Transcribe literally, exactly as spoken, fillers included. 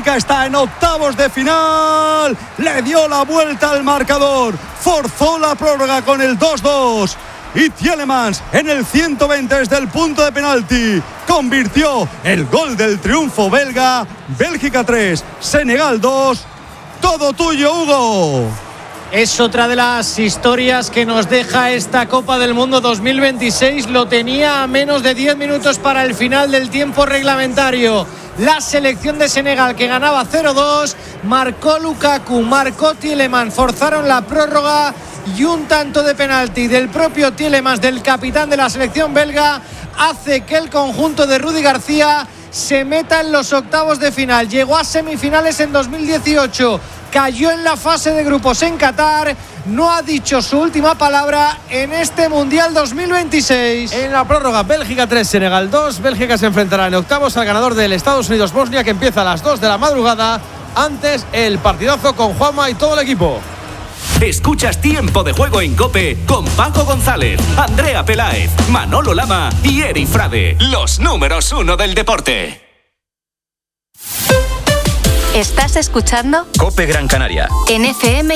Bélgica está en octavos de final. Le dio la vuelta al marcador. Forzó la prórroga con el dos dos. Y Tielemans en el ciento veinte desde el punto de penalti convirtió el gol del triunfo belga. Bélgica tres, Senegal dos. Todo tuyo, Hugo. Es otra de las historias que nos deja esta Copa del Mundo dos mil veintiséis. Lo tenía a menos de diez minutos para el final del tiempo reglamentario. La selección de Senegal, que ganaba cero dos, marcó Lukaku, marcó Tielemans, forzaron la prórroga y un tanto de penalti del propio Tielemans, del capitán de la selección belga, hace que el conjunto de Rudy García se meta en los octavos de final. Llegó a semifinales en dos mil dieciocho, cayó en la fase de grupos en Qatar, no ha dicho su última palabra en este Mundial dos mil veintiséis. En la prórroga, Bélgica tres, Senegal dos. Bélgica se enfrentará en octavos al ganador del Estados Unidos-Bosnia, que empieza a las dos de la madrugada. Antes, el partidazo con Juanma y todo el equipo. Escuchas Tiempo de Juego en COPE con Paco González, Andrea Peláez, Manolo Lama y Eri Frade, los números uno del deporte. ¿Estás escuchando? COPE Gran Canaria. En F M